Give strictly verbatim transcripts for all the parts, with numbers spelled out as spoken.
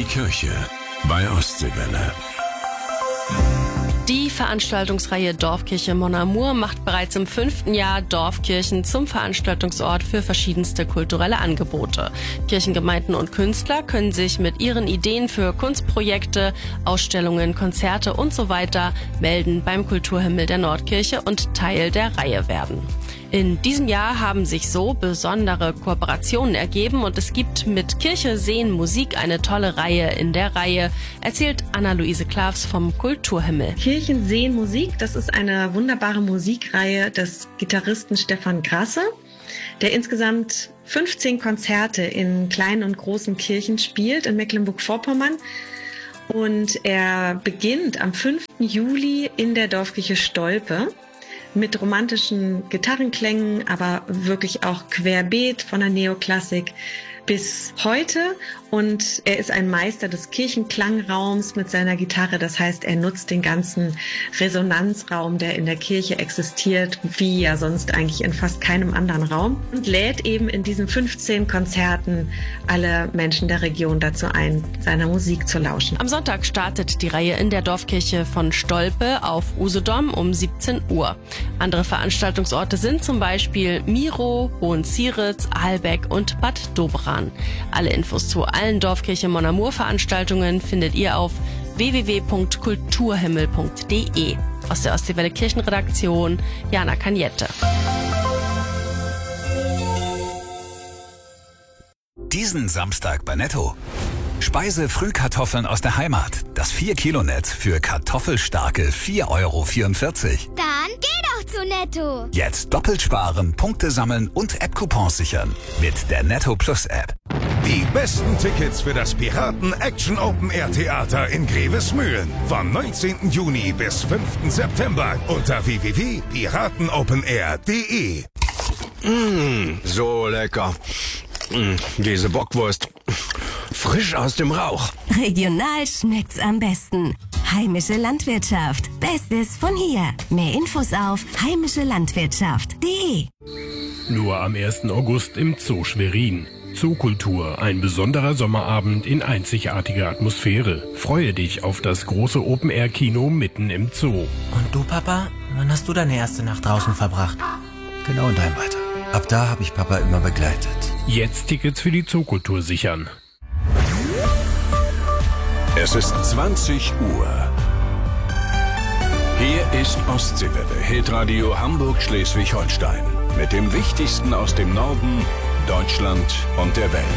Kirche bei Ostseewelle. Die Veranstaltungsreihe Dorfkirche Mon Amour macht bereits im fünften Jahr Dorfkirchen zum Veranstaltungsort für verschiedenste kulturelle Angebote. Kirchengemeinden und Künstler können sich mit ihren Ideen für Kunstprojekte, Ausstellungen, Konzerte und so weiter melden beim Kulturhimmel der Nordkirche und Teil der Reihe werden. In diesem Jahr haben sich so besondere Kooperationen ergeben und es gibt mit Kirche sehen Musik eine tolle Reihe in der Reihe, erzählt Anna-Luise Klavs vom Kulturhimmel. Kirchen sehen Musik, das ist eine wunderbare Musikreihe des Gitarristen Stefan Grasse, der insgesamt fünfzehn Konzerte in kleinen und großen Kirchen spielt in Mecklenburg-Vorpommern. Und er beginnt am fünften Juli in der Dorfkirche Stolpe mit romantischen Gitarrenklängen, aber wirklich auch querbeet von der Neoklassik bis heute. Und er ist ein Meister des Kirchenklangraums mit seiner Gitarre. Das heißt, er nutzt den ganzen Resonanzraum, der in der Kirche existiert, wie ja sonst eigentlich in fast keinem anderen Raum. Und lädt eben in diesen fünfzehn Konzerten alle Menschen der Region dazu ein, seiner Musik zu lauschen. Am Sonntag startet die Reihe in der Dorfkirche von Stolpe auf Usedom um siebzehn Uhr. Andere Veranstaltungsorte sind zum Beispiel Miro, Hohenzieritz, Ahlbeck und Bad Doberan. Alle Infos zu allen Dorfkirche Mon Amour Veranstaltungen findet ihr auf w w w punkt kulturhimmel punkt d e. Aus der Ostseewelle Kirchenredaktion, Jana Kaniette. Diesen Samstag bei Netto. Speise-Frühkartoffeln aus der Heimat. Das vier Kilo Netz für kartoffelstarke vier Euro vierundvierzig. Dann geh doch zu Netto. Jetzt doppelt sparen, Punkte sammeln und App-Coupons sichern. Mit der Netto Plus App. Die besten Tickets für das Piraten Action Open Air Theater in Grevesmühlen. Vom neunzehnten Juni bis fünften September unter w w w punkt piratenopenair punkt d e. Mmh, so lecker. Mmh, diese Bockwurst. Frisch aus dem Rauch. Regional schmeckt's am besten. Heimische Landwirtschaft. Bestes von hier. Mehr Infos auf heimische landwirtschaft punkt d e. Nur am ersten August im Zoo Schwerin. Zookultur, ein besonderer Sommerabend in einzigartiger Atmosphäre. Freue dich auf das große Open-Air-Kino mitten im Zoo. Und du, Papa? Wann hast du deine erste Nacht draußen verbracht? Genau in deinem Alter. Ab da habe ich Papa immer begleitet. Jetzt Tickets für die Zookultur sichern. Es ist zwanzig Uhr. Hier ist Ostseewelle, Hitradio Hamburg-Schleswig-Holstein. Mit dem Wichtigsten aus dem Norden, Deutschland und der Welt.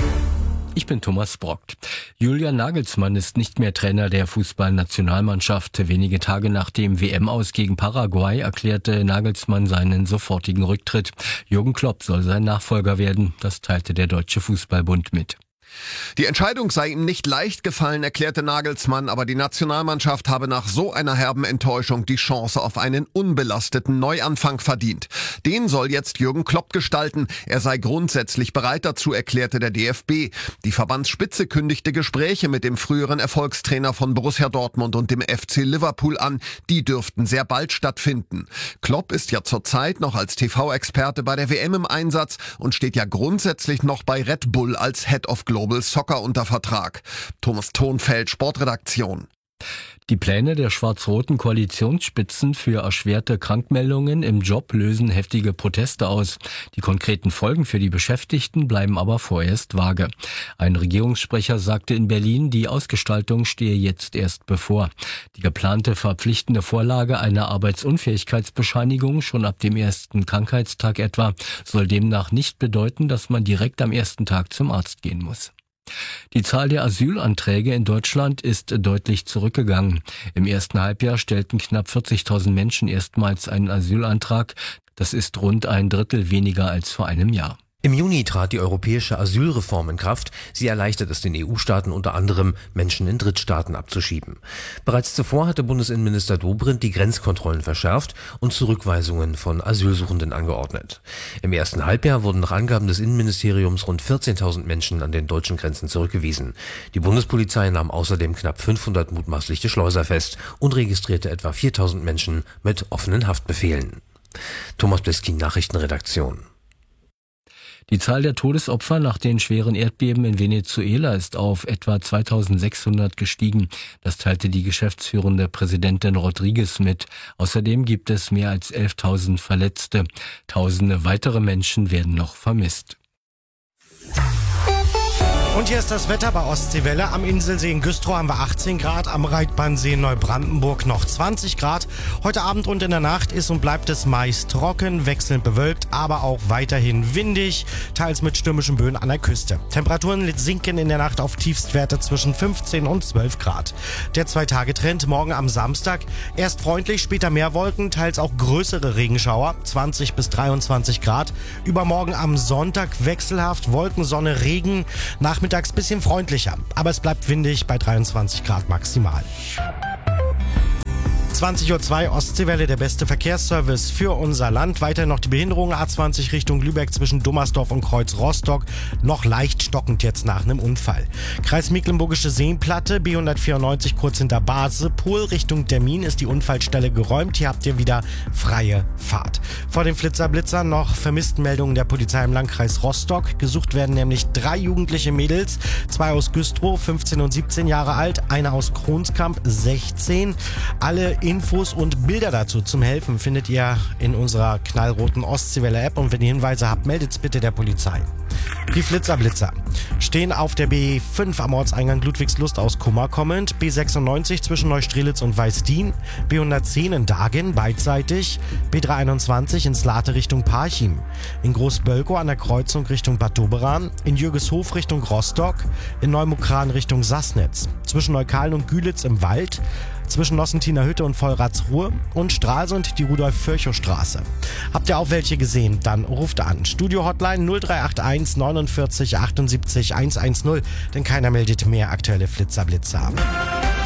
Ich bin Thomas Brockt. Julian Nagelsmann ist nicht mehr Trainer der Fußballnationalmannschaft. Wenige Tage nach dem W M-Aus gegen Paraguay erklärte Nagelsmann seinen sofortigen Rücktritt. Jürgen Klopp soll sein Nachfolger werden. Das teilte der Deutsche Fußballbund mit. Die Entscheidung sei ihm nicht leicht gefallen, erklärte Nagelsmann, aber die Nationalmannschaft habe nach so einer herben Enttäuschung die Chance auf einen unbelasteten Neuanfang verdient. Den soll jetzt Jürgen Klopp gestalten. Er sei grundsätzlich bereit dazu, erklärte der D F B. Die Verbandsspitze kündigte Gespräche mit dem früheren Erfolgstrainer von Borussia Dortmund und dem F C Liverpool an. Die dürften sehr bald stattfinden. Klopp ist ja zurzeit noch als T V-Experte bei der W M im Einsatz und steht ja grundsätzlich noch bei Red Bull als Head of Global Soccer unter Vertrag. Thomas Thonfeld, Sportredaktion. Die Pläne der schwarz-roten Koalitionsspitzen für erschwerte Krankmeldungen im Job lösen heftige Proteste aus. Die konkreten Folgen für die Beschäftigten bleiben aber vorerst vage. Ein Regierungssprecher sagte in Berlin, die Ausgestaltung stehe jetzt erst bevor. Die geplante verpflichtende Vorlage einer Arbeitsunfähigkeitsbescheinigung schon ab dem ersten Krankheitstag etwa soll demnach nicht bedeuten, dass man direkt am ersten Tag zum Arzt gehen muss. Die Zahl der Asylanträge in Deutschland ist deutlich zurückgegangen. Im ersten Halbjahr stellten knapp vierzigtausend Menschen erstmals einen Asylantrag. Das ist rund ein Drittel weniger als vor einem Jahr. Im Juni trat die europäische Asylreform in Kraft. Sie erleichtert es den E U-Staaten unter anderem, Menschen in Drittstaaten abzuschieben. Bereits zuvor hatte Bundesinnenminister Dobrindt die Grenzkontrollen verschärft und Zurückweisungen von Asylsuchenden angeordnet. Im ersten Halbjahr wurden nach Angaben des Innenministeriums rund vierzehntausend Menschen an den deutschen Grenzen zurückgewiesen. Die Bundespolizei nahm außerdem knapp fünfhundert mutmaßliche Schleuser fest und registrierte etwa viertausend Menschen mit offenen Haftbefehlen. Thomas Bliskin, Nachrichtenredaktion. Die Zahl der Todesopfer nach den schweren Erdbeben in Venezuela ist auf etwa zweitausendsechshundert gestiegen. Das teilte die geschäftsführende Präsidentin Rodriguez mit. Außerdem gibt es mehr als elftausend Verletzte. Tausende weitere Menschen werden noch vermisst. Und hier ist das Wetter bei Ostseewelle. Am Inselsee in Güstrow haben wir achtzehn Grad, am Reitbahnsee in Neubrandenburg noch zwanzig Grad. Heute Abend und in der Nacht ist und bleibt es meist trocken, wechselnd bewölkt, aber auch weiterhin windig, teils mit stürmischen Böen an der Küste. Temperaturen sinken in der Nacht auf Tiefstwerte zwischen fünfzehn und zwölf Grad. Der Zwei-Tage-Trend morgen am Samstag. Erst freundlich, später mehr Wolken, teils auch größere Regenschauer, zwanzig bis dreiundzwanzig Grad. Übermorgen am Sonntag wechselhaft, Wolken, Sonne, Regen, Nachmittags bisschen freundlicher, aber es bleibt windig bei dreiundzwanzig Grad maximal. zwanzig Uhr zwei Ostseewelle, der beste Verkehrsservice für unser Land. Weiter noch die Behinderung A zwanzig Richtung Lübeck zwischen Dummersdorf und Kreuz Rostock. Noch leicht stockend jetzt nach einem Unfall. Kreis Mecklenburgische Seenplatte, B hundertvierundneunzig kurz hinter Basel. Pohl Richtung Termin ist die Unfallstelle geräumt. Hier habt ihr wieder freie Fahrt. Vor den Flitzerblitzern noch Vermisstenmeldungen der Polizei im Landkreis Rostock. Gesucht werden nämlich drei jugendliche Mädels. Zwei aus Güstrow, fünfzehn und siebzehn Jahre alt. Eine aus Kronskamp, sechzehn. Alle Infos und Bilder dazu zum Helfen findet ihr in unserer knallroten Ostseewelle-App und wenn ihr Hinweise habt, meldet bitte der Polizei. Die Flitzerblitzer stehen auf der B fünf am Ortseingang Ludwigslust aus Kummer kommend, B sechsundneunzig zwischen Neustrelitz und Weißdien, B hundertzehn in Dagen beidseitig, B dreihunderteinundzwanzig in Slate Richtung Parchim, in Großbölkow an der Kreuzung Richtung Bad Doberan, in Jürgeshof Richtung Rostock, in Neumukran Richtung Sassnitz, zwischen Neukalen und Gülitz im Wald, zwischen Nossentiner Hütte und Vollratsruhe und Stralsund die Rudolf-Virchow-Straße. Habt ihr auch welche gesehen? Dann ruft an. Studio-Hotline null drei acht eins neunundvierzig achtundsiebzig hundertzehn, denn keiner meldet mehr aktuelle Flitzerblitzer.